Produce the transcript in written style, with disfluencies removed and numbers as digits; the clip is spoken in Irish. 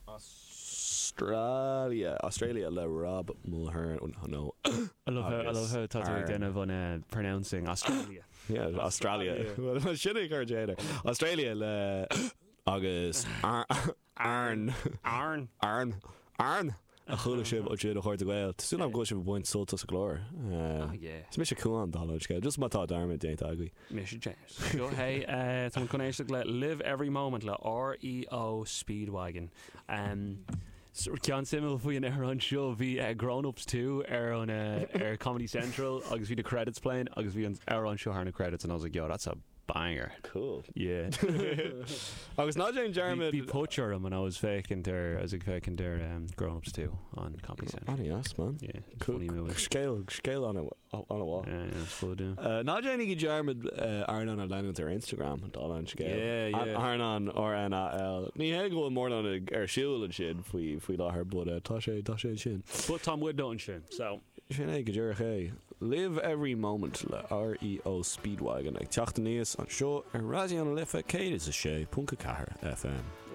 Australia le Rob Mulhern. No. I love how Tata again on pronouncing Australia. Yeah, Australia. Well, shouldn't Jada. Australia le agus Arn. A chula sib ó siad a chuirte ghail. Tásún am go sib bhaint soltas a glóir. Is mis sé cúan dála cé. Just mátá darmid déint agaí. Mis sé James. Go hey, tá conéis le Live Every Moment le REO Speedwagon. Cean simil faoin ar an seo bhí Grown-Ups 2 ar Comedy Central agus bhí the credits playing agus bhí ar an seo harna credits and I was like, yo, that's a banger. Cool. Yeah. Agus ná Jane Jarmid Bhí poacher when I was faking there Grown-Ups 2 on Comedy Central. Oh yes, man. Yeah. Cool. Funny movie. Scale on a wall. Yeah, it's full of ná Jane igi Jarmid Arnon a lein ar Instagram and all on scale. Yeah. Arnon RNAL. Ní he go mór an ar siúil an sin faoi láthair bud tá sé sin. But Tom Wood don't sin. So sin é go dúir ché. Live Every Moment le REO Speedwagon ag teachta níos an seo ar radio an lifa céad is a sé .4 FM.